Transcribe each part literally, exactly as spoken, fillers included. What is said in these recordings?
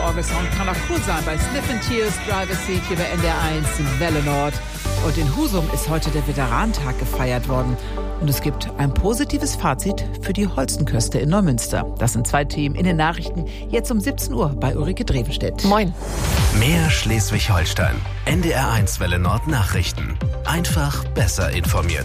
Orgelsong kann auch cool sein bei Sniff and Tears, Driver Seat hier bei N D R eins Welle Nord. Und in Husum ist heute der Veteranentag gefeiert worden. Und es gibt ein positives Fazit für die Holstenköste in Neumünster. Das sind zwei Themen in den Nachrichten. Jetzt um siebzehn Uhr bei Ulrike Drevenstedt. Moin. Mehr Schleswig-Holstein. N D R eins Welle Nord Nachrichten. Einfach besser informiert.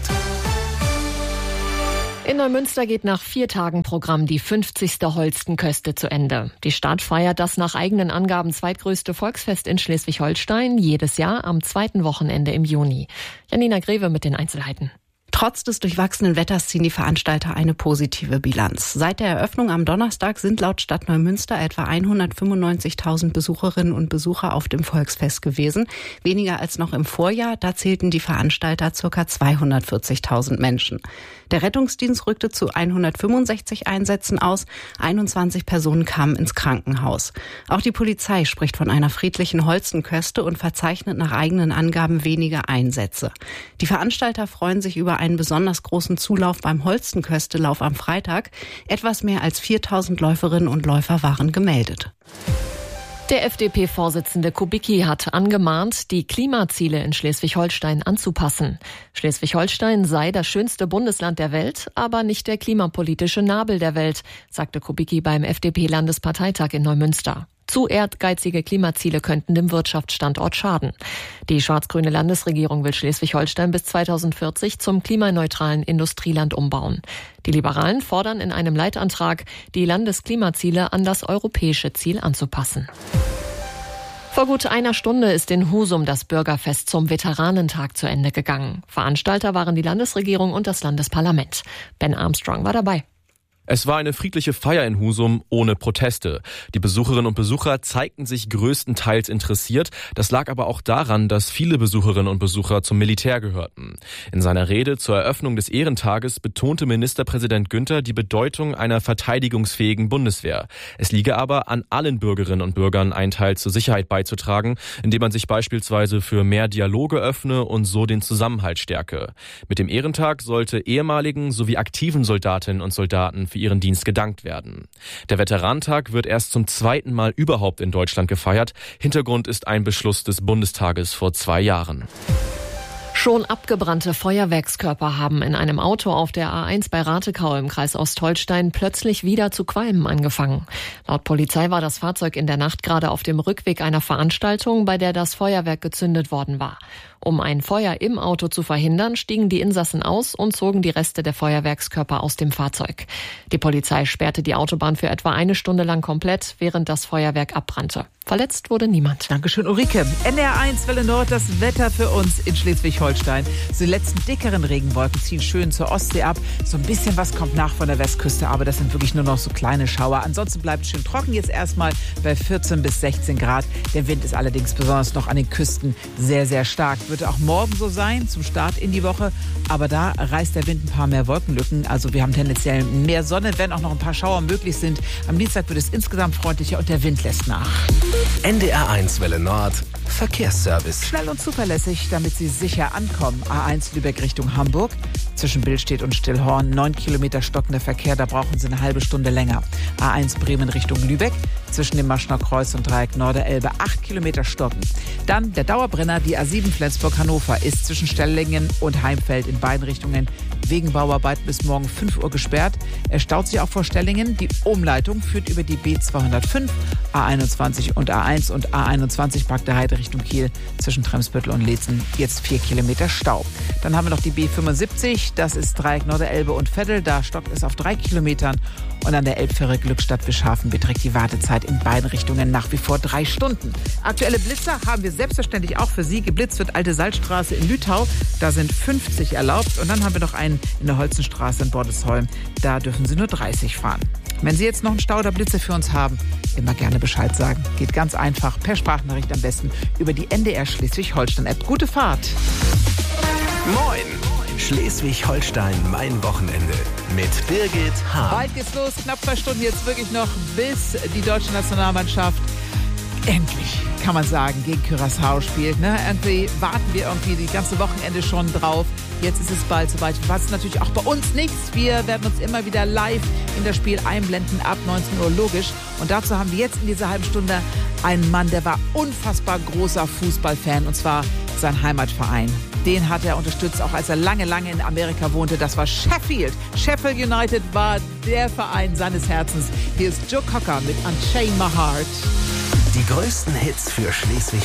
In Neumünster geht nach vier Tagen Programm die fünfzigste Holstenköste zu Ende. Die Stadt feiert das nach eigenen Angaben zweitgrößte Volksfest in Schleswig-Holstein jedes Jahr am zweiten Wochenende im Juni. Janina Greve mit den Einzelheiten. Trotz des durchwachsenen Wetters ziehen die Veranstalter eine positive Bilanz. Seit der Eröffnung am Donnerstag sind laut Stadt Neumünster etwa hundertfünfundneunzigtausend Besucherinnen und Besucher auf dem Volksfest gewesen. Weniger als noch im Vorjahr, da zählten die Veranstalter ca. zweihundertvierzigtausend Menschen. Der Rettungsdienst rückte zu hundertfünfundsechzig Einsätzen aus, einundzwanzig Personen kamen ins Krankenhaus. Auch die Polizei spricht von einer friedlichen Holstenköste und verzeichnet nach eigenen Angaben weniger Einsätze. Die Veranstalter freuen sich über einen besonders großen Zulauf beim Holstenköstelauf am Freitag. Etwas mehr als viertausend Läuferinnen und Läufer waren gemeldet. Der F D P-Vorsitzende Kubicki hat angemahnt, die Klimaziele in Schleswig-Holstein anzupassen. Schleswig-Holstein sei das schönste Bundesland der Welt, aber nicht der klimapolitische Nabel der Welt, sagte Kubicki beim F D P-Landesparteitag in Neumünster. Zu ehrgeizige Klimaziele könnten dem Wirtschaftsstandort schaden. Die schwarz-grüne Landesregierung will Schleswig-Holstein bis zweitausendvierzig zum klimaneutralen Industrieland umbauen. Die Liberalen fordern in einem Leitantrag, die Landesklimaziele an das europäische Ziel anzupassen. Vor gut einer Stunde ist in Husum das Bürgerfest zum Veteranentag zu Ende gegangen. Veranstalter waren die Landesregierung und das Landesparlament. Ben Armstrong war dabei. Es war eine friedliche Feier in Husum ohne Proteste. Die Besucherinnen und Besucher zeigten sich größtenteils interessiert. Das lag aber auch daran, dass viele Besucherinnen und Besucher zum Militär gehörten. In seiner Rede zur Eröffnung des Ehrentages betonte Ministerpräsident Günther die Bedeutung einer verteidigungsfähigen Bundeswehr. Es liege aber an allen Bürgerinnen und Bürgern, einen Teil zur Sicherheit beizutragen, indem man sich beispielsweise für mehr Dialoge öffne und so den Zusammenhalt stärke. Mit dem Ehrentag sollte ehemaligen sowie aktiven Soldatinnen und Soldaten für ihren Dienst gedankt werden. Der Veteranentag wird erst zum zweiten Mal überhaupt in Deutschland gefeiert. Hintergrund ist ein Beschluss des Bundestages vor zwei Jahren. Schon abgebrannte Feuerwerkskörper haben in einem Auto auf der A eins bei Ratekau im Kreis Ostholstein plötzlich wieder zu qualmen angefangen. Laut Polizei war das Fahrzeug in der Nacht gerade auf dem Rückweg einer Veranstaltung, bei der das Feuerwerk gezündet worden war. Um ein Feuer im Auto zu verhindern, stiegen die Insassen aus und zogen die Reste der Feuerwerkskörper aus dem Fahrzeug. Die Polizei sperrte die Autobahn für etwa eine Stunde lang komplett, während das Feuerwerk abbrannte. Verletzt wurde niemand. Dankeschön, Ulrike. N D R eins Welle Nord, das Wetter für uns in Schleswig-Holstein. So die letzten dickeren Regenwolken ziehen schön zur Ostsee ab. So ein bisschen was kommt nach von der Westküste, aber das sind wirklich nur noch so kleine Schauer. Ansonsten bleibt es schön trocken jetzt erstmal bei vierzehn bis sechzehn Grad. Der Wind ist allerdings besonders noch an den Küsten sehr, sehr stark. Wird auch morgen so sein, zum Start in die Woche. Aber da reißt der Wind ein paar mehr Wolkenlücken. Also wir haben tendenziell mehr Sonne, wenn auch noch ein paar Schauer möglich sind. Am Dienstag wird es insgesamt freundlicher und der Wind lässt nach. N D R eins Welle Nord Verkehrsservice. Schnell und zuverlässig, damit Sie sicher ankommen. A eins Lübeck Richtung Hamburg. Zwischen Billstedt und Stillhorn neun Kilometer stockender Verkehr, da brauchen Sie eine halbe Stunde länger. A eins Bremen Richtung Lübeck. Zwischen dem Maschner Kreuz und Dreieck Norderelbe acht Kilometer stocken. Dann der Dauerbrenner, die A sieben Flensburg-Hannover, ist zwischen Stellingen und Heimfeld in beiden Richtungen wegen Bauarbeiten bis morgen fünf Uhr gesperrt. Er staut sich auch vor Stellingen. Die Umleitung führt über die B zweihundertfünf, A einundzwanzig und A eins und A einundzwanzig Bagdeheide Richtung Kiel zwischen Tremsbüttel und Leetzen. Jetzt vier Kilometer Stau. Dann haben wir noch die B fünfundsiebzig. Das ist Dreieck Norderelbe und Veddel. Da stockt es auf drei Kilometern. Und an der Elbfähre Glückstadt-Bischhafen beträgt die Wartezeit in beiden Richtungen nach wie vor drei Stunden. Aktuelle Blitzer haben wir selbstverständlich auch für Sie. Geblitzt wird Alte Salzstraße in Lütau. Da sind fünfzig erlaubt. Und dann haben wir noch einen in der Holzenstraße in Bordesholm. Da dürfen Sie nur dreißig fahren. Wenn Sie jetzt noch einen Stau oder Blitzer für uns haben, immer gerne Bescheid sagen. Geht ganz einfach per Sprachnachricht am besten über die N D R Schleswig-Holstein-App. Gute Fahrt! Moin! Schleswig-Holstein, mein Wochenende mit Birgit Hahn. Bald geht's los, knapp zwei Stunden jetzt wirklich noch, bis die deutsche Nationalmannschaft endlich, kann man sagen, gegen Curaçao spielt. Ne? Irgendwie warten wir irgendwie die ganze Wochenende schon drauf. Jetzt ist es bald soweit. Was natürlich auch bei uns nichts. Wir werden uns immer wieder live in das Spiel einblenden ab neunzehn Uhr, logisch. Und dazu haben wir jetzt in dieser halben Stunde einen Mann, der war unfassbar großer Fußballfan, und zwar sein Heimatverein. Den hat er unterstützt, auch als er lange, lange in Amerika wohnte. Das war Sheffield. Sheffield United war der Verein seines Herzens. Hier ist Joe Cocker mit Unchain My Heart. Die größten Hits für Schleswig